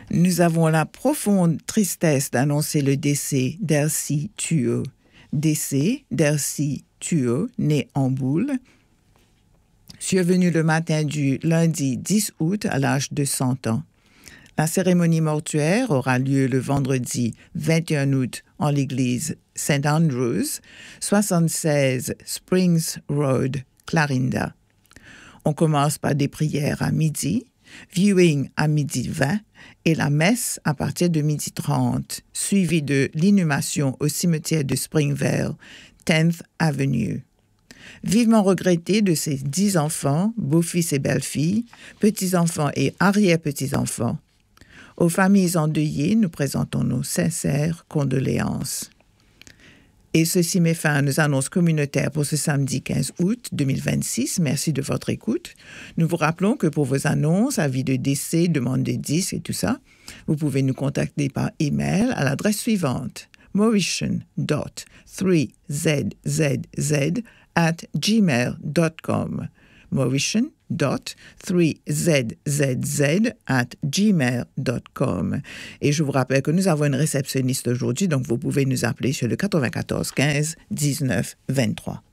Nous avons la profonde tristesse d'annoncer le décès d'Elsie Thuot. Décès d'Elsie Thuot, née en Boule, survenu le matin du lundi 10 août à l'âge de 100 ans. La cérémonie mortuaire aura lieu le vendredi 21 août en l'église St. Andrews, 76 Springs Road, Clarinda. On commence par des prières à midi, viewing à 12h20 et la messe à partir de 12h30, suivie de l'inhumation au cimetière de Springvale, 10th Avenue. Vivement regretté de ses 10 enfants, beaux-fils et belles-filles, petits-enfants et arrière-petits-enfants. Aux familles endeuillées, nous présentons nos sincères condoléances. Et ceci met fin à nos annonces communautaires pour ce samedi 15 août 2026. Merci de votre écoute. Nous vous rappelons que pour vos annonces, avis de décès, demandes de disques et tout ça, vous pouvez nous contacter par email à l'adresse suivante: mauritian.3zzz@gmail.com. mauritian.3zzz@gmail.com. Et je vous rappelle que nous avons une réceptionniste aujourd'hui, donc vous pouvez nous appeler sur le 94 15 19 23.